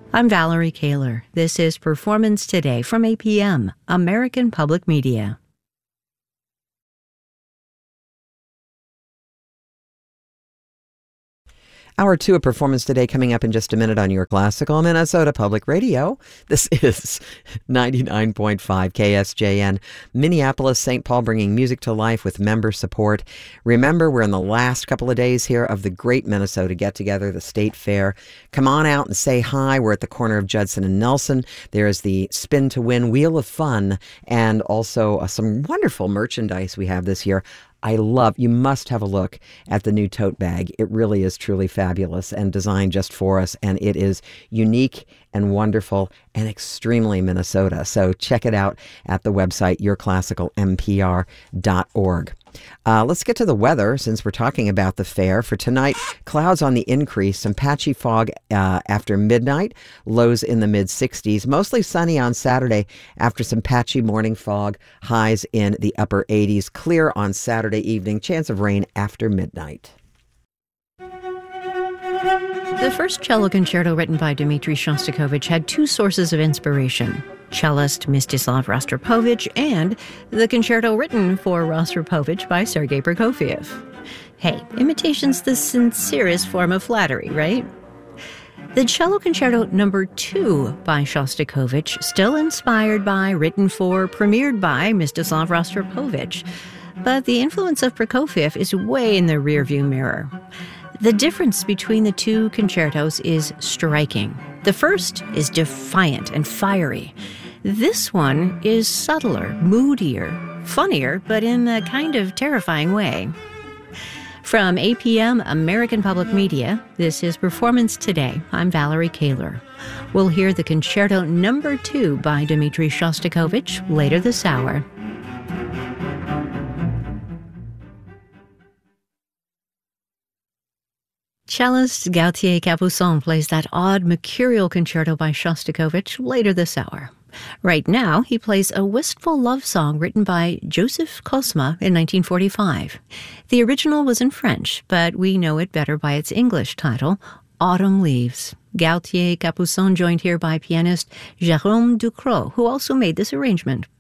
I'm Valerie Kaler. This is Performance Today from APM, American Public Media. Hour 2 of Performance Today coming up in just a minute on your classical Minnesota Public Radio. This is 99.5 KSJN, Minneapolis, St. Paul, bringing music to life with member support. Remember, we're in the last couple of days here of the Great Minnesota Get-Together, the State Fair. Come on out and say hi. We're at the corner of Judson and Nelson. There's the Spin to Win Wheel of Fun and also some wonderful merchandise we have this year. You must have a look at the new tote bag. It really is truly fabulous and designed just for us. And it is unique and wonderful and extremely Minnesota. So check it out at the website, yourclassicalmpr.org. Let's get to the weather since we're talking about the fair. For tonight, clouds on the increase, some patchy fog after midnight, lows in the mid-60s. Mostly sunny on Saturday after some patchy morning fog, highs in the upper 80s. Clear on Saturday evening, chance of rain after midnight. The first cello concerto written by Dmitri Shostakovich had two sources of inspiration: cellist Mstislav Rostropovich and the concerto written for Rostropovich by Sergei Prokofiev. Hey, imitation's the sincerest form of flattery, right? The Cello Concerto No. 2 by Shostakovich, still inspired by, written for, premiered by Mstislav Rostropovich. But the influence of Prokofiev is way in the rearview mirror. The difference between the two concertos is striking. The first is defiant and fiery. This one is subtler, moodier, funnier, but in a kind of terrifying way. From APM, American Public Media, this is Performance Today. I'm Valerie Kaler. We'll hear the Concerto No. 2 by Dmitri Shostakovich later this hour. Cellist Gautier Capuçon plays that odd mercurial concerto by Shostakovich later this hour. Right now, he plays a wistful love song written by Joseph Kosma in 1945. The original was in French, but we know it better by its English title, Autumn Leaves. Gautier Capuçon joined here by pianist Jérôme Ducrot, who also made this arrangement.